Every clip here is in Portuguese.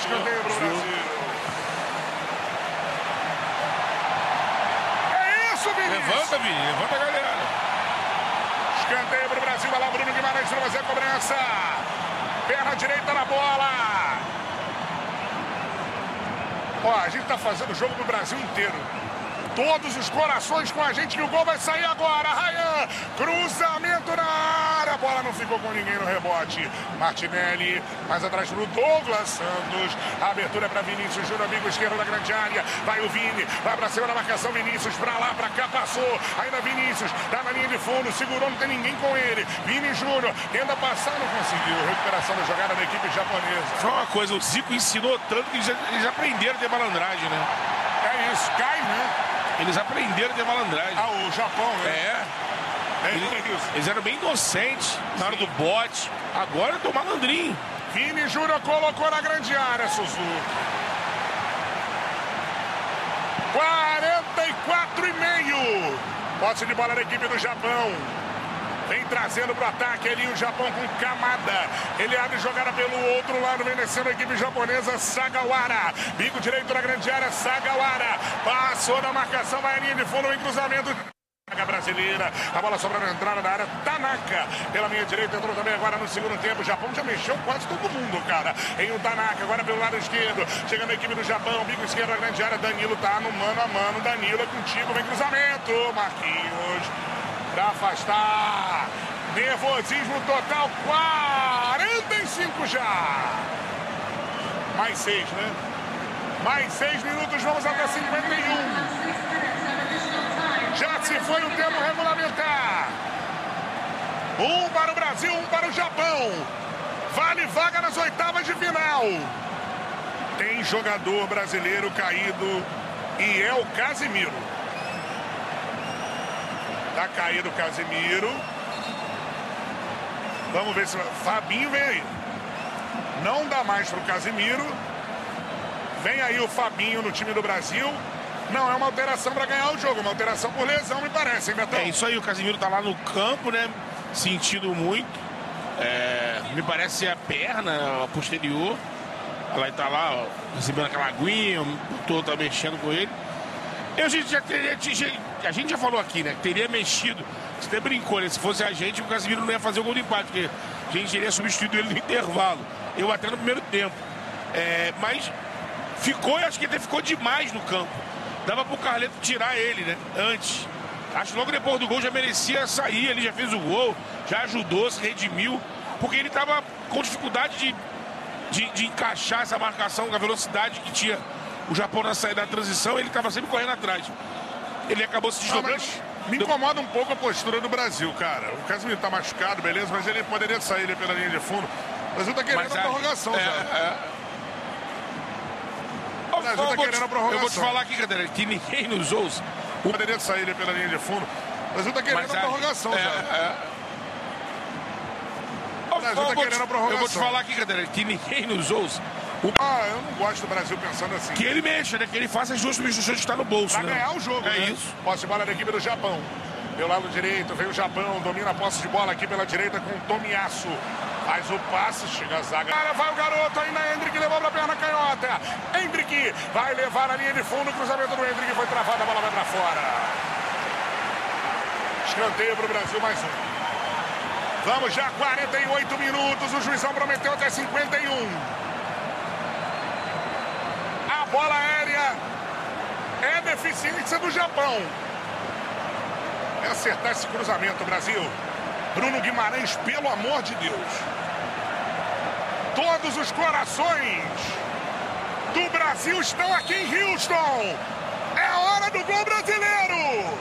escanteio pro Brasil. É isso, Vinícius. Levanta, Vini, levanta a galera. Escanteio pro Brasil, vai lá Bruno Guimarães para fazer a cobrança. Perna direita na bola. Ó, a gente tá fazendo o jogo do Brasil inteiro. Todos os corações com a gente, que o gol vai sair agora. Ryan, cruzamento na área. A bola não ficou com ninguém no rebote. Martinelli, mais atrás pro Douglas Santos. A abertura é para Vinícius Júnior, amigo esquerdo da grande área. Vai o Vini, vai pra cima da marcação. Vinícius pra lá, pra cá, passou. Ainda Vinícius, tá na linha de fundo, segurou, não tem ninguém com ele. Vini Júnior, tenta passar, não conseguiu. Recuperação da jogada da equipe japonesa. Só uma coisa, o Zico ensinou tanto que eles aprenderam a ter malandragem, né? É isso, cai, né? Eles aprenderam a ter malandragem. Ah, o Japão, né? Eles eram bem inocentes na hora do bote. Agora estão malandrinho. Vini Júnior colocou na grande área, Suzuki. 44,5. Posse de bola da equipe do Japão. Vem trazendo pro ataque ali o Japão com Kamada. Ele abre jogada pelo outro lado. Vem descendo a equipe japonesa, Sagawara. Bico direito na grande área, Sagawara. Passou na marcação, vai a linha de fundo, em cruzamento. Brasileira, a bola sobra na entrada da área, Tanaka pela minha direita, entrou também agora no segundo tempo. O Japão já mexeu quase todo mundo, cara. Em o Tanaka, agora pelo lado esquerdo, chegando a equipe do Japão, bico esquerdo na grande área, Danilo tá no mano a mano, Danilo é contigo, vem cruzamento, Marquinhos pra afastar, nervosismo total, 45 já, mais 6, né? Mais 6 minutos, vamos até 51. Já se foi o tempo regulamentar. 1 para o Brasil, 1 para o Japão. Vale vaga nas oitavas de final. Tem jogador brasileiro caído e é o Casimiro. Tá caído o Casimiro. Vamos ver se... Fabinho vem aí. Não dá mais para o Casimiro. Vem aí o Fabinho no time do Brasil. Não é uma alteração para ganhar o jogo, uma alteração por lesão, me parece, hein, Betão? É isso aí, o Casimiro tá lá no campo, né? Sentindo muito. Me parece a perna a posterior. Ela tá lá, ó, recebendo aquela aguinha, o doutor tá mexendo com ele. A gente já falou aqui, né? Que teria mexido. Você até brincou, né? Se fosse a gente, o Casimiro não ia fazer o gol de empate, porque a gente teria substituído ele no intervalo. Eu até no primeiro tempo. Mas ficou, eu acho que até ficou demais no campo. Dava pro Carleto tirar ele, né? Antes. Acho que logo depois do gol já merecia sair. Ele já fez o gol, já ajudou, se redimiu. Porque ele tava com dificuldade de encaixar essa marcação com a velocidade que tinha o Japão na saída da transição. Ele tava sempre correndo atrás. Ele acabou se deslocando. Me incomoda um pouco a postura do Brasil, cara. O Casimiro tá machucado, beleza, mas ele poderia sair ali pela linha de fundo. O Brasil tá querendo a prorrogação já. Eu vou te falar aqui, Cadeira, que ninguém nos ouça. Poderia sair pela linha de fundo. O Brasil tá querendo a prorrogação já. O Brasil tá querendo a prorrogação. Eu vou te falar aqui, Cadeira, que ninguém nos ouça. Eu não gosto do Brasil pensando assim. Que ele mexa, né? Que ele faça as duas substituições que está no bolso. Pra ganhar o jogo, é né? Isso. Posse de bola da equipe do Japão. Pelo lado direito, vem o Japão, domina a posse de bola aqui pela direita com o Tomiyasu. Faz o passe, chega a zaga. Vai o garoto, ainda Hendrick levou pra perna canhota. Hendrick vai levar a linha de fundo, o cruzamento do Hendrick foi travado, a bola vai pra fora. Escanteio pro Brasil, mais um. Vamos já, 48 minutos, o juizão prometeu até 51. A bola aérea é deficiência do Japão. É acertar esse cruzamento, Brasil. Bruno Guimarães, pelo amor de Deus. Todos os corações do Brasil estão aqui em Houston. É a hora do gol brasileiro.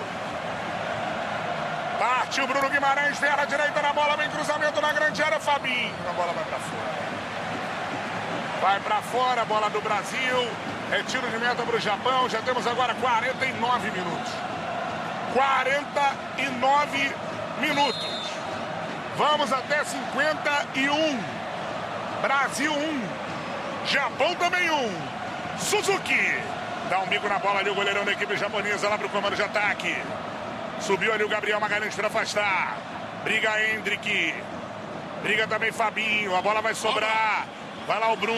Partiu Bruno Guimarães, perna direita na bola, vem cruzamento na grande área, Fabinho. A bola vai pra fora. Vai pra fora, bola do Brasil. É tiro de meta pro Japão. Já temos agora 49 minutos. 49 minutos. Vamos até 51. Brasil 1. Japão também 1. Suzuki. Dá um bico na bola ali o goleirão da equipe japonesa lá pro comando de ataque. Subiu ali o Gabriel Magalhães para afastar. Briga Hendrick. Briga também Fabinho. A bola vai sobrar. Vai lá o Bruno.